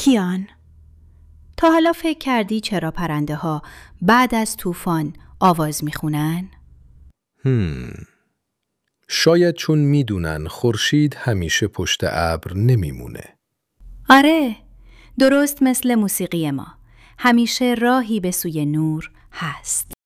کیان، تا حالا فکر کردی چرا پرنده ها بعد از طوفان آواز میخونن؟ شاید چون میدونن خورشید همیشه پشت ابر نمیمونه. آره، درست مثل موسیقی ما. همیشه راهی به سوی نور هست.